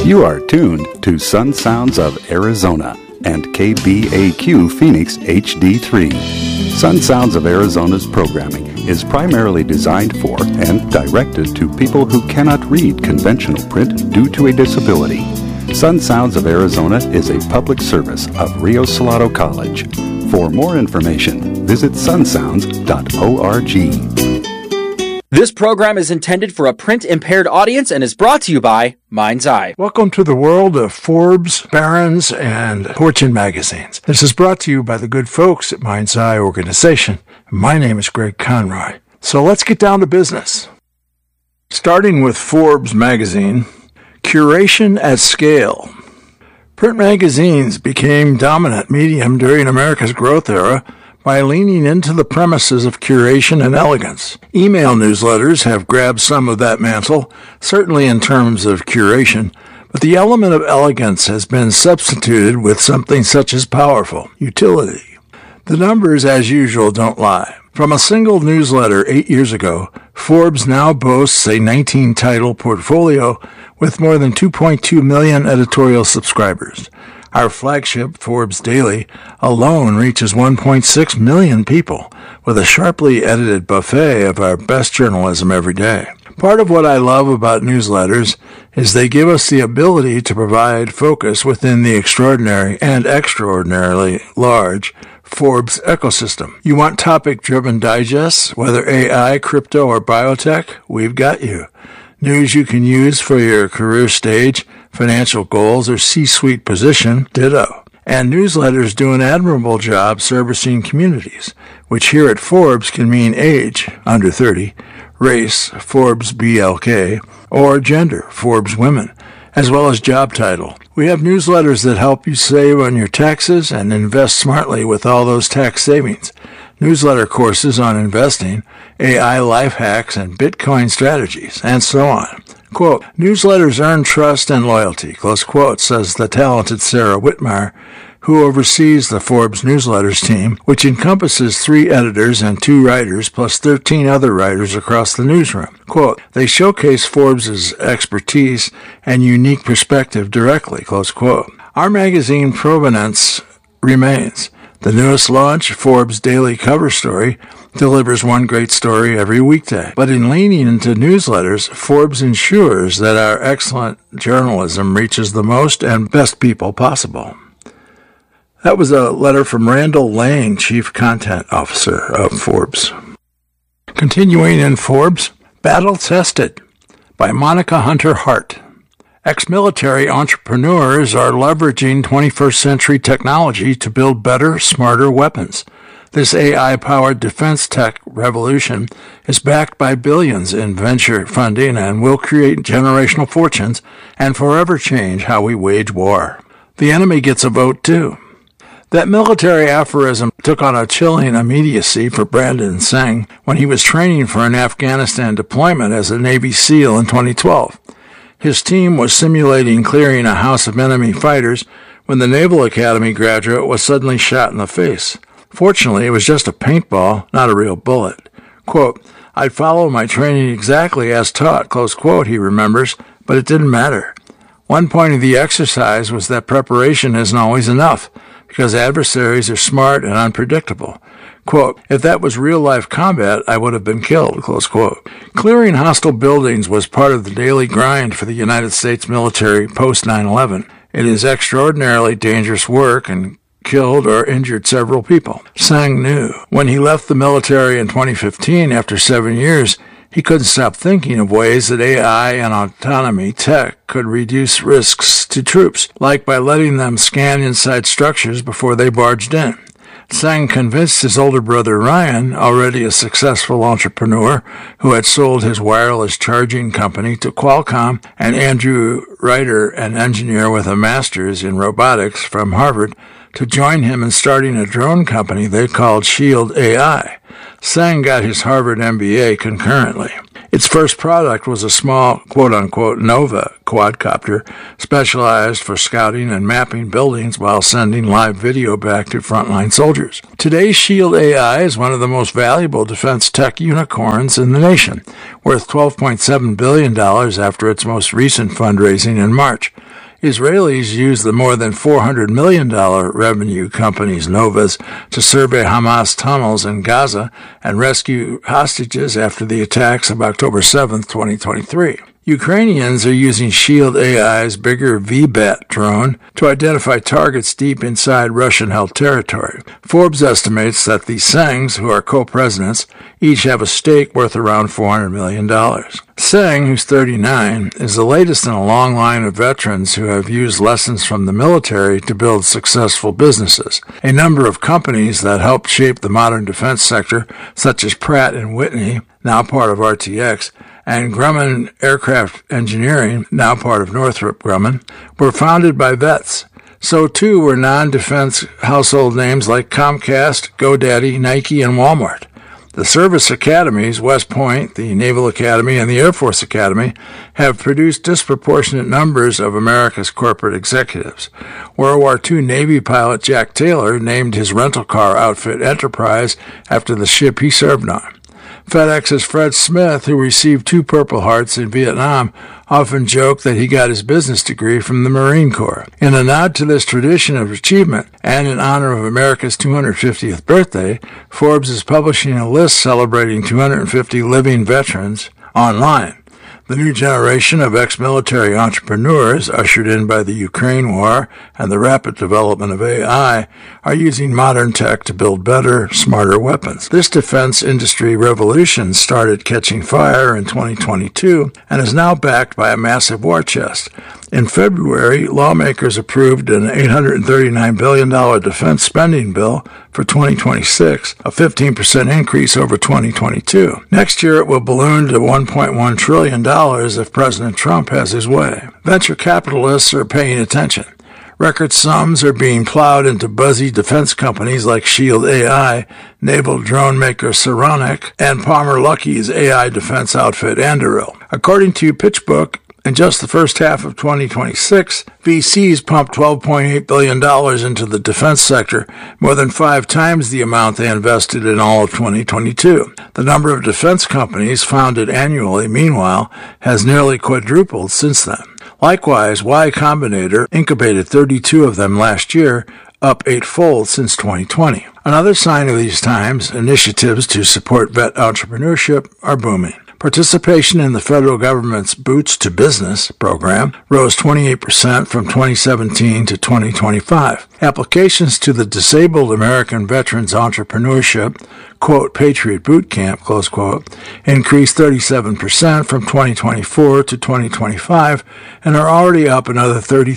You are tuned to Sun Sounds of Arizona and KBAQ Phoenix HD3. Sun Sounds of Arizona's programming is primarily designed for and directed to people who cannot read conventional print due to a disability. Sun Sounds of Arizona is a public service of Rio Salado College. For more information, visit sunsounds.org. This program is intended for a print-impaired audience and is brought to you by Mind's Eye. Welcome to the world of Forbes, Barron's, and Fortune magazines. This is brought to you by the good folks at Mind's Eye organization. My name is Greg Conroy. So let's get down to business. Starting with Forbes magazine, curation at scale. Print magazines became dominant medium during America's growth era by leaning into the premises of curation and elegance. Email newsletters have grabbed some of that mantle, certainly in terms of curation, but the element of elegance has been substituted with something such as powerful utility. The numbers, as usual, don't lie. From a single newsletter 8 years ago, Forbes now boasts a 19-title portfolio with more than 2.2 million editorial subscribers. Our flagship, Forbes Daily, alone reaches 1.6 million people, with a sharply edited buffet of our best journalism every day. Part of what I love about newsletters is they give us the ability to provide focus within the extraordinary and extraordinarily large Forbes ecosystem. You want topic-driven digests, whether AI, crypto, or biotech? We've got you. News you can use for your career stage, financial goals, or C-suite position? Ditto. And newsletters do an admirable job servicing communities, which here at Forbes can mean age, under 30, race, Forbes BLK, or gender, Forbes Women, as well as job title. We have newsletters that help you save on your taxes and invest smartly with all those tax savings. Newsletter courses on investing, AI life hacks, and Bitcoin strategies, and so on. Quote, newsletters earn trust and loyalty, close quote, says the talented Sarah Whitmire, who oversees the Forbes newsletters team, which encompasses 3 editors and 2 writers, plus 13 other writers across the newsroom. Quote, they showcase Forbes' expertise and unique perspective directly, close quote. Our magazine provenance remains. The newest launch, Forbes Daily Cover Story, delivers one great story every weekday. But in leaning into newsletters, Forbes ensures that our excellent journalism reaches the most and best people possible. That was a letter from Randall Lane, Chief Content Officer of Forbes. Continuing in Forbes, Battle Tested by Monica Hunter Hart. Ex-military entrepreneurs are leveraging 21st century technology to build better, smarter weapons. This AI-powered defense tech revolution is backed by billions in venture funding and will create generational fortunes and forever change how we wage war. The enemy gets a vote, too. That military aphorism took on a chilling immediacy for Brandon Singh when he was training for an Afghanistan deployment as a Navy SEAL in 2012. His team was simulating clearing a house of enemy fighters when the Naval Academy graduate was suddenly shot in the face. Fortunately, it was just a paintball, not a real bullet. Quote, I'd follow my training exactly as taught, close quote, he remembers, but it didn't matter. One point of the exercise was that preparation isn't always enough, because adversaries are smart and unpredictable. Quote, if that was real-life combat, I would have been killed, close quote. Clearing hostile buildings was part of the daily grind for the United States military post 9/11. It is extraordinarily dangerous work and killed or injured several people. Singh knew. When he left the military in 2015 after 7 years, he couldn't stop thinking of ways that AI and autonomy tech could reduce risks to troops, like by letting them scan inside structures before they barged in. Singh convinced his older brother Ryan, already a successful entrepreneur who had sold his wireless charging company to Qualcomm, and Andrew Ryder, an engineer with a master's in robotics from Harvard, to join him in starting a drone company they called Shield AI. Singh got his Harvard MBA concurrently. Its first product was a small, quote-unquote, Nova quadcopter specialized for scouting and mapping buildings while sending live video back to frontline soldiers. Today's Shield AI is one of the most valuable defense tech unicorns in the nation, worth $12.7 billion after its most recent fundraising in March. Israelis used the more than $400 million revenue companies Novas to survey Hamas tunnels in Gaza and rescue hostages after the attacks of October 7, 2023. Ukrainians are using Shield AI's bigger VBAT drone to identify targets deep inside Russian-held territory. Forbes estimates that the Sengs, who are co-presidents, each have a stake worth around $400 million. Seng, who's 39, is the latest in a long line of veterans who have used lessons from the military to build successful businesses. A number of companies that helped shape the modern defense sector, such as Pratt & Whitney, now part of RTX, and Grumman Aircraft Engineering, now part of Northrop Grumman, were founded by vets. So too were non-defense household names like Comcast, GoDaddy, Nike, and Walmart. The service academies, West Point, the Naval Academy, and the Air Force Academy, have produced disproportionate numbers of America's corporate executives. World War II Navy pilot Jack Taylor named his rental car outfit Enterprise after the ship he served on. FedEx's Fred Smith, who received 2 Purple Hearts in Vietnam, often joked that he got his business degree from the Marine Corps. In a nod to this tradition of achievement, and in honor of America's 250th birthday, Forbes is publishing a list celebrating 250 living veterans online. The new generation of ex-military entrepreneurs, ushered in by the Ukraine war and the rapid development of AI, are using modern tech to build better, smarter weapons. This defense industry revolution started catching fire in 2022 and is now backed by a massive war chest. In February, lawmakers approved an $839 billion defense spending bill for 2026, a 15% increase over 2022. Next year, it will balloon to $1.1 trillion if President Trump has his way. Venture capitalists are paying attention. Record sums are being plowed into buzzy defense companies like Shield AI, naval drone maker Saronic, and Palmer Luckey's AI defense outfit Anduril. According to PitchBook, in just the first half of 2026, VCs pumped $12.8 billion into the defense sector, more than 5 times the amount they invested in all of 2022. The number of defense companies founded annually, meanwhile, has nearly quadrupled since then. Likewise, Y Combinator incubated 32 of them last year, up 8-fold since 2020. Another sign of these times, initiatives to support vet entrepreneurship are booming. Participation in the federal government's Boots to Business program rose 28% from 2017 to 2025. Applications to the Disabled American Veterans Entrepreneurship, quote, Patriot Boot Camp, close quote, increased 37% from 2024 to 2025 and are already up another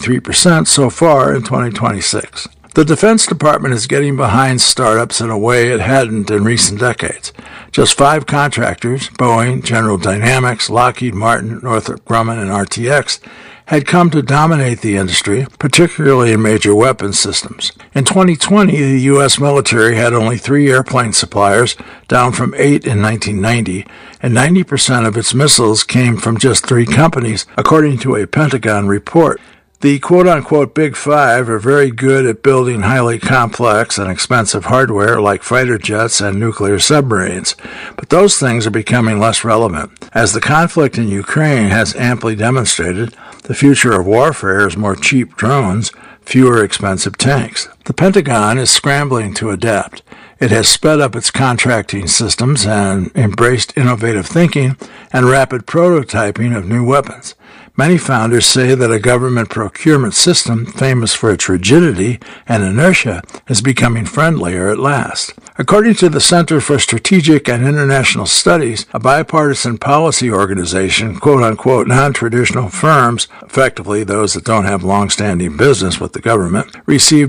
33% so far in 2026. The Defense Department is getting behind startups in a way it hadn't in recent decades. Just 5 contractors, Boeing, General Dynamics, Lockheed Martin, Northrop Grumman, and RTX, had come to dominate the industry, particularly in major weapons systems. In 2020, the U.S. military had only 3 airplane suppliers, down from 8 in 1990, and 90% of its missiles came from just 3 companies, according to a Pentagon report. The quote-unquote Big Five are very good at building highly complex and expensive hardware like fighter jets and nuclear submarines, but those things are becoming less relevant. As the conflict in Ukraine has amply demonstrated, the future of warfare is more cheap drones, fewer expensive tanks. The Pentagon is scrambling to adapt. It has sped up its contracting systems and embraced innovative thinking and rapid prototyping of new weapons. Many founders say that a government procurement system famous for its rigidity and inertia is becoming friendlier at last. According to the Center for Strategic and International Studies, a bipartisan policy organization, quote-unquote non-traditional firms, effectively those that don't have long-standing business with the government, received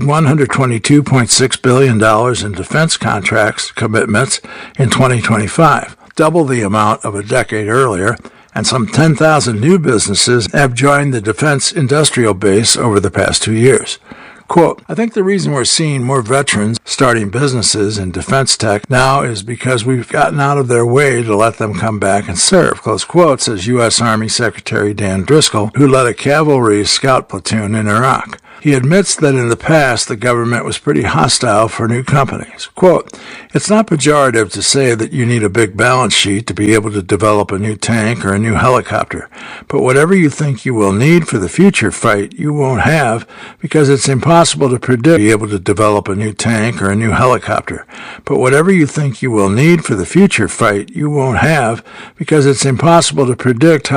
$122.6 billion in defense contracts commitments in 2025, double the amount of a decade earlier, and some 10,000 new businesses have joined the defense industrial base over the past 2 years. Quote, I think the reason we're seeing more veterans starting businesses in defense tech now is because we've gotten out of their way to let them come back and serve, close quote, says U.S. Army Secretary Dan Driscoll, who led a cavalry scout platoon in Iraq. He admits that in the past the government was pretty hostile for new companies. Quote, "It's not pejorative to say that you need a big balance sheet to be able to develop a new tank or a new helicopter, but whatever you think you will need for the future fight, you won't have because it's impossible to predict be able to develop a new tank or a new helicopter. But whatever you think you will need for the future fight, you won't have because it's impossible to predict